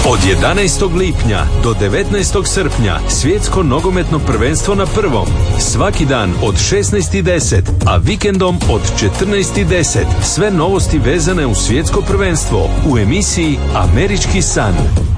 Od 11. lipnja do 19. srpnja svjetsko nogometno prvenstvo na prvom. Svaki dan od 16:10, a vikendom od 14:10. Sve novosti vezane u svjetsko prvenstvo u emisiji Američki san.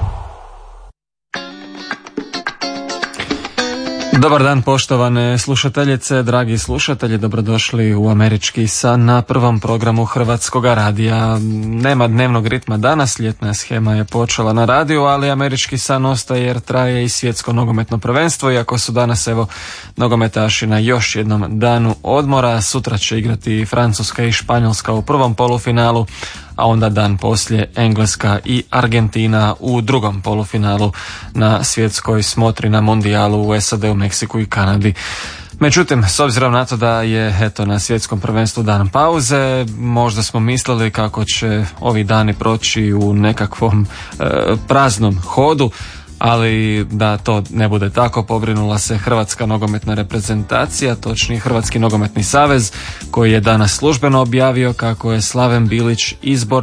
Dobar dan poštovane slušateljice, dragi slušatelji, dobrodošli u Američki san na prvom programu Hrvatskoga radija. Nema dnevnog ritma danas, ljetna shema je počela na radiju, ali Američki san ostaje jer traje i svjetsko nogometno prvenstvo, iako su danas nogometaši na još jednom danu odmora. Sutra će igrati Francuska i Španjolska u prvom polufinalu, a onda dan poslije Engleska i Argentina u drugom polufinalu na svjetskoj smotri na mundijalu u SAD, u Meksiku i Kanadi. Međutim, s obzirom na to da je na svjetskom prvenstvu dan pauze, možda smo mislili kako će ovi dani proći u nekakvom praznom hodu, ali da to ne bude tako, pobrinula se Hrvatska nogometna reprezentacija, točnije Hrvatski nogometni savez, koji je danas službeno objavio kako je Slaven Bilić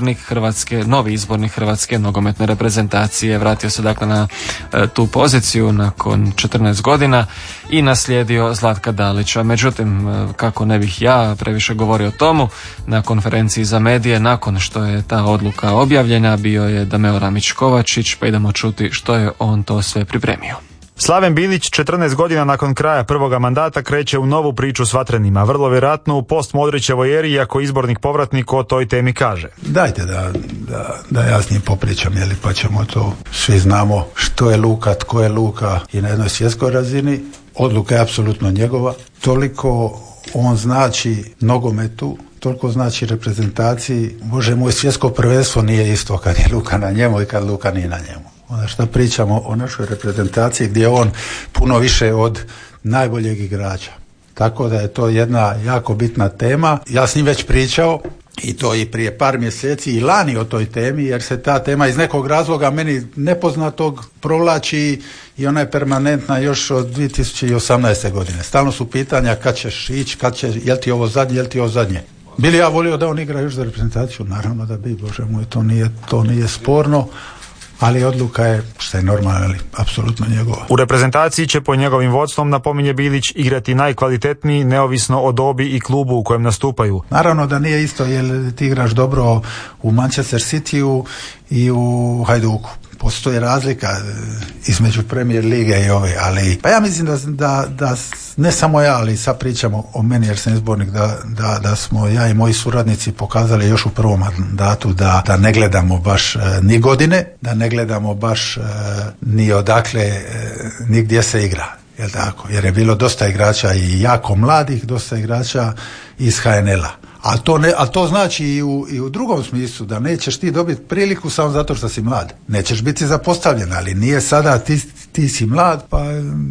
novi izbornik Hrvatske nogometne reprezentacije. Vratio se dakle na tu poziciju nakon 14 godina i naslijedio Zlatka Dalića. Međutim, kako ne bih ja previše govorio o tomu, na konferenciji za medije, nakon što je ta odluka objavljena, bio je Dameo Ramić Kovačić, pa idemo čuti što je on to sve pripremio. Slaven Bilić 14 godina nakon kraja prvoga mandata kreće u novu priču s Vatrenima, vrlo vjerojatno u post-Modrićevoj eri, iako izbornik povratnik o toj temi kaže. Dajte da ja s njim popričam, pa ćemo to, svi znamo što je Luka, tko je Luka i na jednoj svjetskoj razini. Odluka je apsolutno njegova, toliko on znači nogometu, toliko znači reprezentaciji. Bože moj, svjetsko prvenstvo nije isto kad je Luka na njemu i kad Luka nije na njemu. Onda šta pričamo o našoj reprezentaciji gdje je on puno više od najboljeg igrača. Tako da je to jedna jako bitna tema. Ja s njim već pričao i to i prije par mjeseci i lani o toj temi, jer se ta tema iz nekog razloga meni nepoznatog provlači i ona je permanentna još od 2018. godine. Stalno su pitanja kad ćeš ići, jel ti ovo zadnje. Bili ja volio da on igra još za reprezentaciju? Naravno da bi, Bože moj, to nije sporno. Ali odluka je, što je normalno, ali apsolutno njegova. U reprezentaciji će po njegovim vodstvom, napominje Bilić, igrati najkvalitetniji, neovisno o dobi i klubu u kojem nastupaju. Naravno da nije isto, jer ti igraš dobro u Manchester Cityu i u Hajduku. Postoji razlika između Premier lige i ove, ali pa ja mislim da ne samo ja, ali sad pričamo o meni jer sam izbornik, da smo ja i moji suradnici pokazali još u prvom mandatu da ne gledamo baš ni godine, da ne gledamo baš ni odakle, ni gdje se igra. Jel tako? Jer je bilo dosta igrača i jako mladih, dosta igrača iz HNL-a. Ali to znači i u drugom smislu, da nećeš ti dobiti priliku samo zato što si mlad. Nećeš biti zapostavljen, ali nije sada ti si mlad pa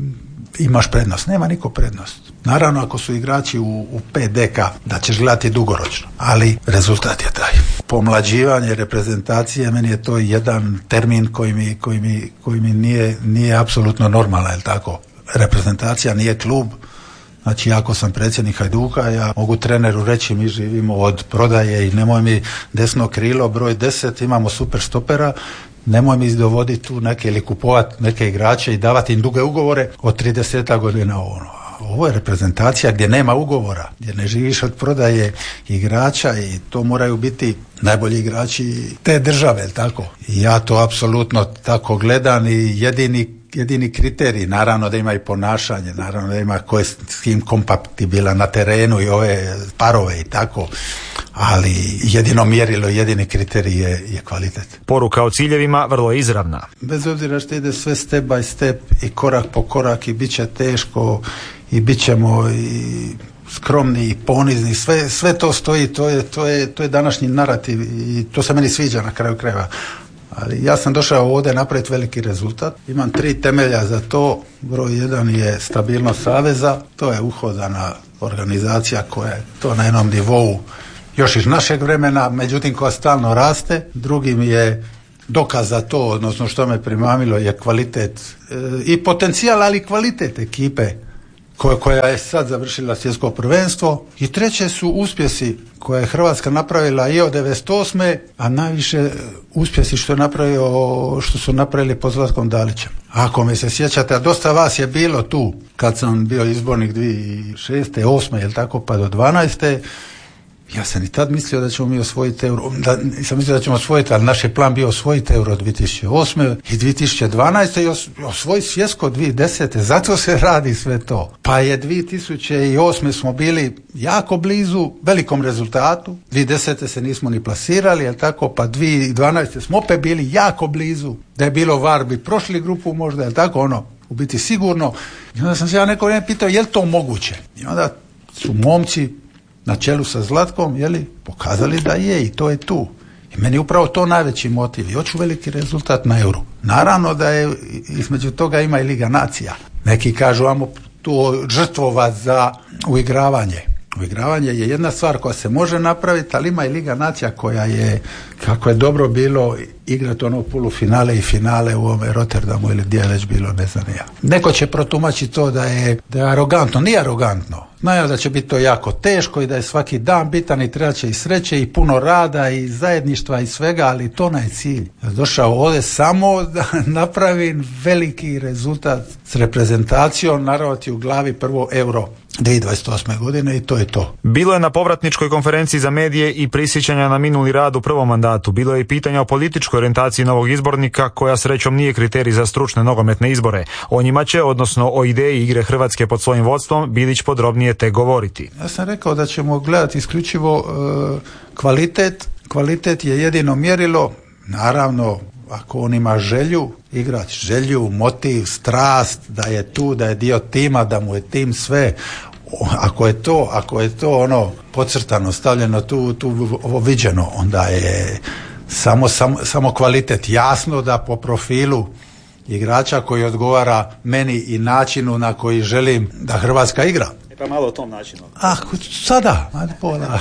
imaš prednost. Nema niko prednost. Naravno ako su igrači u 5 deka da ćeš gledati dugoročno, ali rezultat je taj. Pomlađivanje reprezentacije, meni je to jedan termin koji mi nije apsolutno normalan, jel tako? Reprezentacija nije klub. Znači, ako sam predsjednik Hajduka, ja mogu treneru reći mi živimo od prodaje i nemoj mi desno krilo, broj 10, imamo super stopera, nemoj mi dovoditi tu neke ili kupovati neke igrače i davati im duge ugovore od 30 godina. Ovo je reprezentacija gdje nema ugovora, gdje ne živiš od prodaje igrača i to moraju biti najbolji igrači te države, tako? I ja to apsolutno tako gledam i jedini kriterij, naravno da ima i ponašanje, naravno da ima ko je s kim kompatibilan na terenu i ove parove i tako, ali jedino mjerilo, jedini kriterij je kvalitet. Poruka o ciljevima vrlo izravna. Bez obzira što ide sve step by step i korak po korak i bit će teško i bit ćemo i skromni i ponizni, sve to stoji, to je današnji narativ i to se meni sviđa na kraju krajeva. Ali ja sam došao ovdje napraviti veliki rezultat. Imam 3 temelja za to. Broj 1 je stabilnost saveza. To je uhodana organizacija koja je to na jednom nivou još iz našeg vremena, međutim koja stalno raste. Drugi mi je dokaz za to, odnosno što me primamilo je kvalitet i potencijal, ali kvalitet ekipe koja je sad završila svjetsko prvenstvo, i treće su uspjesi koje je Hrvatska napravila i od 98. a najviše uspjesi što su napravili pod Zlatkom Dalićem. Ako me se sjećate, a dosta vas je bilo tu kad sam bio izbornik 2006. 8. jel tako, pa do 12. Ja sam i tad mislio da ćemo mi osvojiti euro, nisam mislio da ćemo osvojiti, ali naš je plan bio osvojiti euro 2008. i 2012. i osvojiti svjetsko 2010. Zato se radi sve to. Pa je 2008. smo bili jako blizu, velikom rezultatu, 2010. se nismo ni plasirali, jel tako, pa 2012. smo opet bili jako blizu, da je bilo VAR bi prošli grupu možda, jel tako, u biti sigurno. I onda sam se ja neko pitao, je li to moguće? I onda su momci na čelu sa Zlatkom, pokazali da je, i to je tu. I meni je upravo to najveći motiv. I hoću veliki rezultat na euru. Naravno da je između toga ima i Liga nacija. Neki kažu, ajmo tu žrtvovat za uigravanje. Uigravanje je jedna stvar koja se može napraviti, ali ima i Liga nacija koja je, kako je dobro bilo igrati polufinale i finale u ovome Rotterdamu ili gdje je već bilo, ne znam ja. Neko će protumačiti to da je arogantno. Nije arogantno. Znaju da će biti to jako teško i da je svaki dan bitan i treba će i sreće i puno rada i zajedništva i svega, ali to je cilj. Ja došao ovdje samo da napravim veliki rezultat s reprezentacijom, naravno ti u glavi prvo euro 2028. godine i to je to. Bilo je na povratničkoj konferenciji za medije i prisjećanja na minuli rad u prvom mandatu. Bilo je i pitanja o političkoj orijentaciji novog izbornika, koja srećom nije kriterij za stručne nogometne izbore. O njima će, odnosno o ideji igre Hrvatske pod svojim vodstvom, Bilić podrobnije te govoriti. Ja sam rekao da ćemo gledati isključivo kvalitet. Kvalitet je jedino mjerilo. Naravno, ako on ima želju igrati, želju, motiv, strast, da je tu, da je dio tima, da mu je tim sve. Ako je to podcrtano, stavljeno tu viđeno, onda je samo kvalitet. Jasno da po profilu igrača koji odgovara meni i načinu na koji želim da Hrvatska igra. Pa malo o tom načinu. Sada, pola.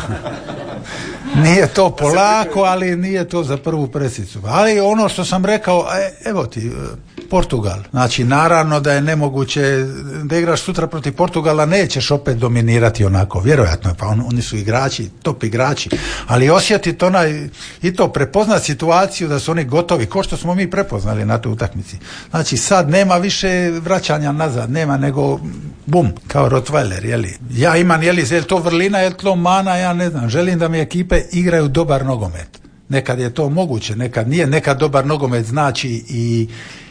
Nije to polako, ali nije to za prvu presicu. Ali ono što sam rekao, evo ti, Portugal. Znači, naravno da je nemoguće da igraš sutra protiv Portugala, nećeš opet dominirati onako, vjerojatno, pa oni su igrači, top igrači, ali osjetiti i to prepoznat situaciju da su oni gotovi, ko što smo mi prepoznali na toj utakmici. Znači, sad nema više vraćanja nazad, nema nego bum, kao Rottweiler, Ja imam, je li to vrlina, je li to mana, ja ne znam, želim da mi ekipe igraju dobar nogomet. Nekad je to moguće, nekad nije, nekad dobar nogomet znači i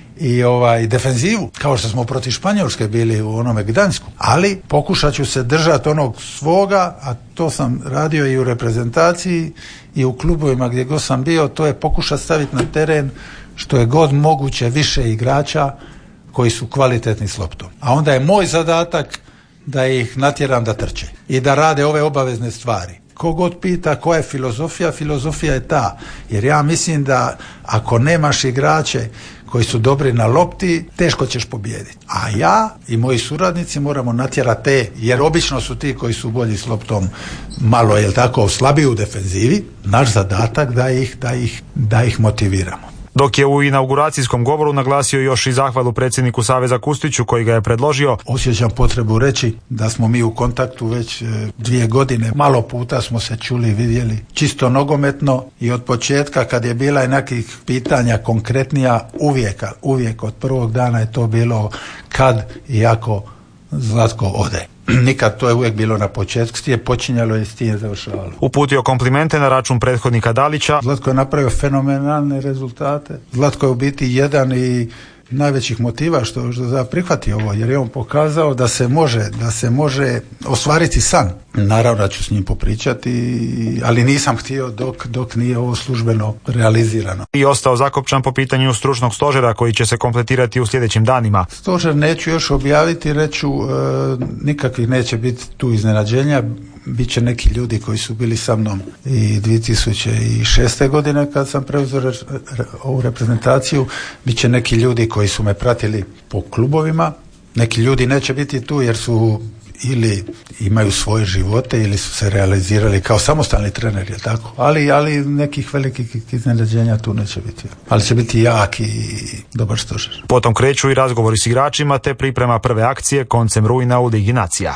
defenzivu, kao što smo protiv Španjolske bili u onome Gdansku. Ali pokušat ću se držati onog svoga, a to sam radio i u reprezentaciji i u klubovima gdje god sam bio, to je pokušati staviti na teren što je god moguće više igrača koji su kvalitetni s loptom. A onda je moj zadatak da ih natjeram da trče i da rade ove obavezne stvari. Kogod pita koja je filozofija, filozofija je ta. Jer ja mislim da ako nemaš igrače koji su dobri na lopti, teško ćeš pobijediti. A ja i moji suradnici moramo natjerati te, jer obično su ti koji su bolji s loptom malo, slabiji u defenzivi, naš zadatak da ih motiviramo. Dok je u inauguracijskom govoru naglasio još i zahvalu predsjedniku Saveza Kustiću koji ga je predložio. Osjećam potrebu reći da smo mi u kontaktu već 2 godine. Malo puta smo se čuli i vidjeli čisto nogometno i od početka kad je bila i nekih pitanja konkretnija, uvijek od prvog dana je to bilo kad i ako Zlatko ode. Nikad, to je uvijek bilo na početku, s tim je počinjalo i s tim je završavalo. Uputio komplimente na račun prethodnika Dalića. Zlatko je napravio fenomenalne rezultate. Zlatko je u biti jedan i najvećih motiva što prihvati ovo, jer je on pokazao da se može ostvariti san. Naravno da ću s njim popričati, ali nisam htio dok nije ovo službeno realizirano. I ostao zakopčan po pitanju stručnog stožera koji će se kompletirati u sljedećim danima. Stožer neću još objaviti, reću nikakvih neće biti tu iznenađenja. Biće neki ljudi koji su bili sa mnom i 2006. godine kad sam preuzeo ovu reprezentaciju, biće neki ljudi koji su me pratili po klubovima, neki ljudi neće biti tu jer su ili imaju svoje živote ili su se realizirali kao samostalni trener, je tako? Ali nekih velikih iznenađenja tu neće biti. Ali će biti jak i dobar stožer. Potom kreću i razgovori s igračima te priprema prve akcije koncem rujna u Ligi nacija.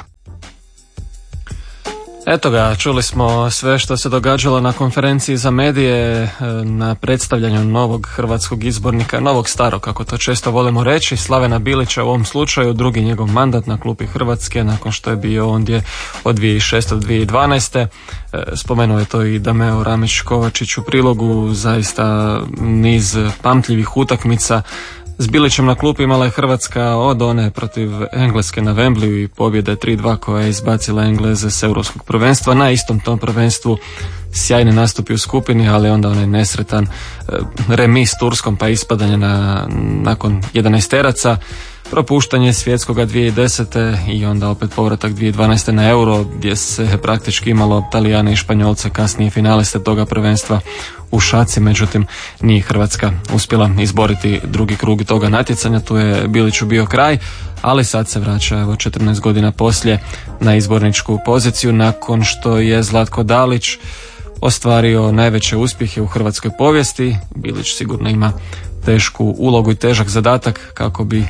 Eto ga, čuli smo sve što se događalo na konferenciji za medije, na predstavljanju novog hrvatskog izbornika, novog starog, kako to često volimo reći, Slavena Bilića u ovom slučaju, drugi njegov mandat na klupi Hrvatske nakon što je bio ondje od 2006. do 2012. Spomenuo je to i Dameo Ramić-Kovačić u prilogu, zaista niz pamtljivih utakmica. S Bilićem na klupi imala je Hrvatska od one protiv Engleske na Wembleyu i pobjede 3-2 koja je izbacila Engleze s europskog prvenstva. Na istom tom prvenstvu sjajni nastupi u skupini, ali onda onaj nesretan remis s Turskom pa ispadanje nakon 11-teraca, propuštanje svjetskoga 2010. i onda opet povratak 2012. na Euro gdje se praktički imalo Talijane i Španjolce, kasnije finaliste toga prvenstva u šaci, međutim nije Hrvatska uspjela izboriti drugi krug toga natjecanja, tu je Biliću bio kraj, ali sad se vraća 14 godina poslije na izborničku poziciju nakon što je Zlatko Dalić ostvario najveće uspjehe u hrvatskoj povijesti. Bilić sigurno ima tešku ulogu i težak zadatak kako bi,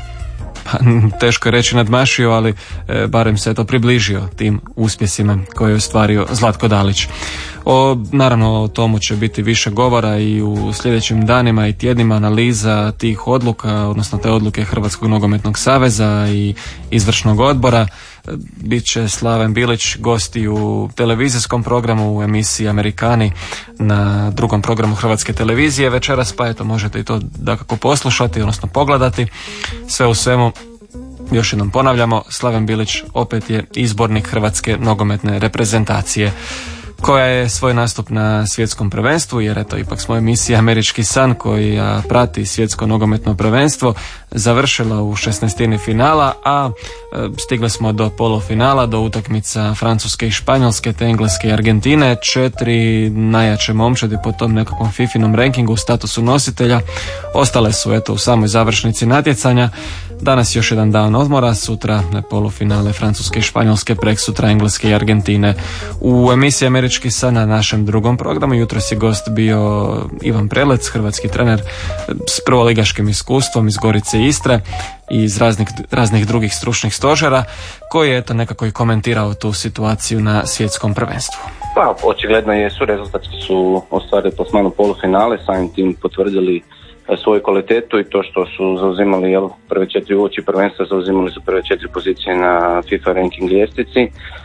teško je reći nadmašio, ali barem se to približio tim uspjesima koje je ostvario Zlatko Dalić. Naravno o tomu će biti više govora i u sljedećim danima i tjednima, analiza tih odluka, odnosno te odluke Hrvatskog nogometnog saveza i izvršnog odbora. Biće Slaven Bilić gosti u televizijskom programu u emisiji Amerikani na drugom programu Hrvatske televizije večeras, pa eto možete i to dakako poslušati, odnosno pogledati. Sve u svemu, još jednom ponavljamo, Slaven Bilić opet je izbornik Hrvatske nogometne reprezentacije koja je svoj nastup na svjetskom prvenstvu, jer eto ipak smo emisija Američki san koja prati svjetsko nogometno prvenstvo, završila u 16. finala, a stigli smo do polufinala, do utakmica Francuske i Španjolske te Engleske i Argentine, 4 najjače momčadi po tom nekakvom Fifinom rankingu u statusu nositelja, ostale su eto u samoj završnici natjecanja. Danas još jedan dan odmora, sutra na polufinale Francuske i Španjolske, preksutra Engleske i Argentine. U emisiji Američki san na našem drugom programu jutros je gost bio Ivan Prelec, hrvatski trener s prvoligaškim iskustvom iz Gorice i Istre i iz raznih drugih stručnih stožera, koji je eto nekako i komentirao tu situaciju na svjetskom prvenstvu. Pa, očigledno jesu, rezultati su ostvarili plasmanu polufinale, samim tim potvrdili svoju kvalitetu i to što su zauzimali prve 4 uoči prvenstva, zauzimali su prve 4 pozicije na FIFA ranking ljestvici.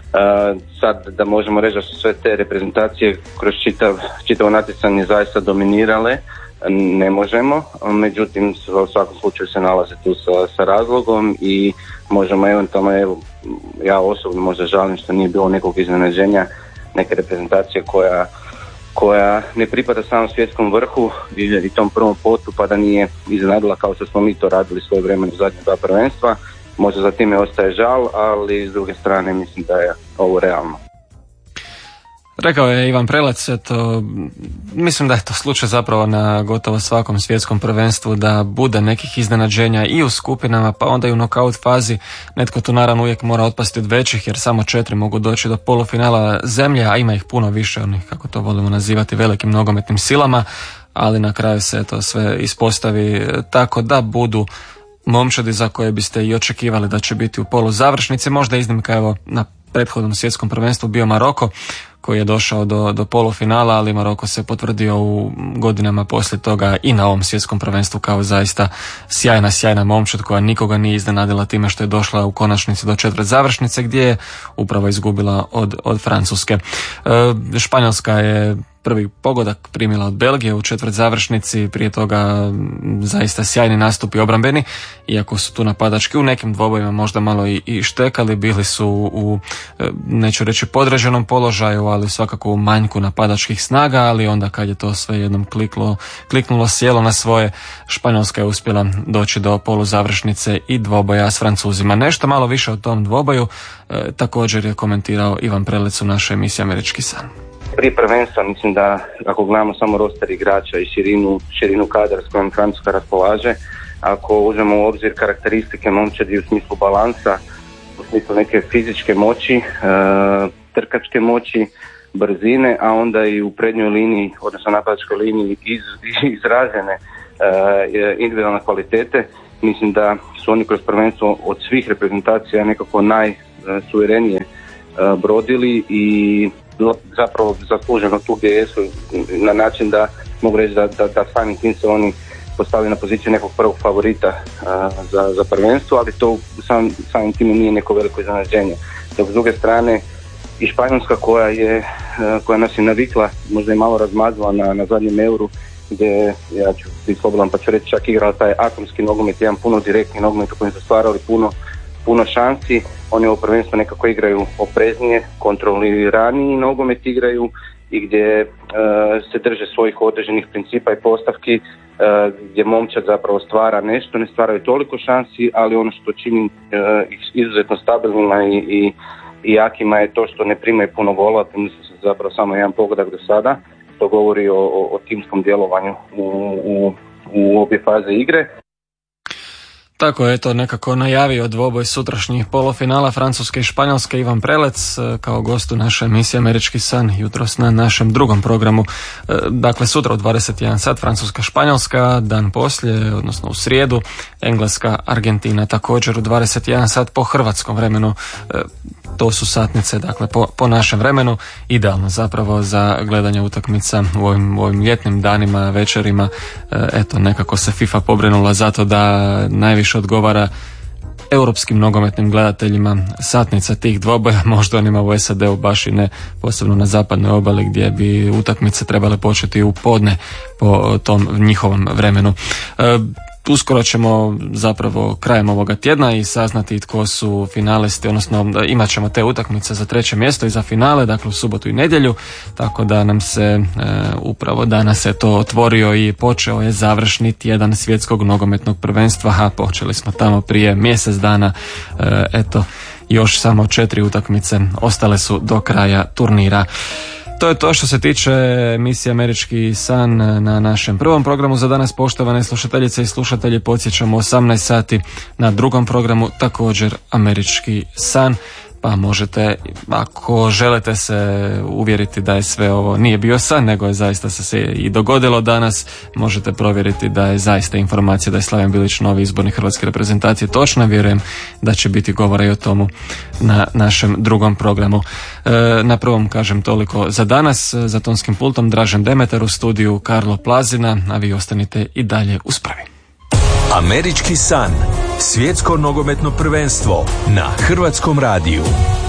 Sad da možemo reći da su sve te reprezentacije kroz čitavo natjecanje zaista dominirale, ne možemo, međutim u svakom slučaju se nalaze tu sa razlogom i možemo eventualno, ja osobno možda žalim što nije bilo nekog iznenađenja neke reprezentacije koja ne pripada samom svjetskom vrhu i tom prvom potu, pa da nije iznenadila kao što smo mi to radili svoje vremena u zadnje 2 prvenstva. Možda za time ostaje žal, ali s druge strane mislim da je ovo realno. Rekao je Ivan Prelac, mislim da je to slučaj zapravo na gotovo svakom svjetskom prvenstvu, da bude nekih iznenađenja i u skupinama, pa onda i u nokaut fazi. Netko tu naravno uvijek mora otpasti od većih, jer samo 4 mogu doći do polufinala zemlje, a ima ih puno više, onih kako to volimo nazivati velikim nogometnim silama, ali na kraju se to sve ispostavi tako da budu momčadi za koje biste i očekivali da će biti u poluzavršnici. Možda iznimka evo na prethodnom svjetskom prvenstvu bio Maroko, koji je došao do polufinala, ali Maroko se potvrdio u godinama poslije toga i na ovom svjetskom prvenstvu kao zaista sjajna momčad koja nikoga nije iznenadila time što je došla u konačnici do četvrt završnice gdje je upravo izgubila od Francuske. Španjolska je prvi pogodak primila od Belgije u četvrt završnici, prije toga zaista sjajni nastupi obrambeni, iako su tu napadački u nekim dvobojima možda malo i štekali, bili su u, neću reći podređenom položaju, ali svakako u manjku napadačkih snaga, ali onda kad je to sve jednom kliknulo, sjelo na svoje, Španjolska je uspjela doći do poluzavršnice i dvoboja s Francuzima. Nešto malo više o tom dvoboju također je komentirao Ivan Prelec u našoj emisiji Američki san. Prije prvenstva mislim da ako gledamo samo roster igrača i širinu kadra s kojom Francuska raspolaže, ako uzmemo u obzir karakteristike momčadi u smislu balansa u smislu neke fizičke moći, trkačke moći, brzine, a onda i u prednjoj liniji, odnosno napadačkoj liniji izražene individualne kvalitete. Mislim da su oni kroz prvenstvo od svih reprezentacija nekako najsuverenije brodili i zapravo zasluženo tu gdje jesu, na način da mogu reći da samim tim se oni postavili na poziciju nekog prvog favorita za prvenstvo, ali to samim tim nije neko veliko iznenađenje. Dok s druge strane i Španjolska koja nas je navikla, možda i malo razmazila na zadnjem Euru, gdje, ja ću biti slobodan pa ću reći, čak igrala taj atomski nogomet, jedan puno direktni nogomet u kojem su stvarali puno šansi. Oni ovo prvenstvo nekako igraju opreznije, kontroliraniji nogomet igraju i gdje se drže svojih određenih principa i postavki, gdje momčad zapravo stvara nešto, ne stvaraju toliko šansi, ali ono što čini izuzetno stabilnima i jakima je to što ne primaju puno golova, mislim se zapravo samo jedan pogodak do sada. To govori o timskom djelovanju u obje faze igre. Tako je to nekako najavio dvoboj sutrašnjih polufinala Francuske i Španjolske Ivan Prelec kao gost u našoj emisiji Američki san jutros na našem drugom programu. Dakle, sutra u 21 sat Francuska-Španjolska, dan poslije, odnosno u srijedu, Engleska-Argentina također u 21 sat po hrvatskom vremenu. To su satnice, dakle, po našem vremenu, idealno zapravo za gledanje utakmica u ovim ljetnim danima, večerima. Eto, nekako se FIFA pobrinula zato da najviše odgovara europskim nogometnim gledateljima satnica tih dvoboja, možda onima u SAD-u baš i ne, posebno na zapadnoj obali gdje bi utakmice trebale početi u podne po tom njihovom vremenu. Uskoro ćemo zapravo krajem ovoga tjedna i saznati tko su finalisti, odnosno imat ćemo te utakmice za treće mjesto i za finale, dakle u subotu i nedjelju, tako da nam se upravo danas je to otvorio i počeo je završni tjedan svjetskog nogometnog prvenstva, a počeli smo tamo prije mjesec dana, eto još samo 4 utakmice ostale su do kraja turnira. To je to što se tiče emisije Američki san na našem prvom programu za danas. Poštovane slušateljice i slušatelji, podsjećamo 18 sati na drugom programu također Američki san, pa možete, ako želite se uvjeriti da je sve ovo nije bio san, nego je zaista se i dogodilo danas, možete provjeriti da je zaista informacija da je Slaven Bilić novi izbornik hrvatske reprezentacije točna. Vjerujem da će biti govora i o tomu na našem drugom programu. Na prvom kažem toliko za danas. Za tonskim pultom Dražen Demetar, u studiju Karlo Plazina, a vi ostanite i dalje uz pravi. Američki san. Svjetsko nogometno prvenstvo na Hrvatskom radiju.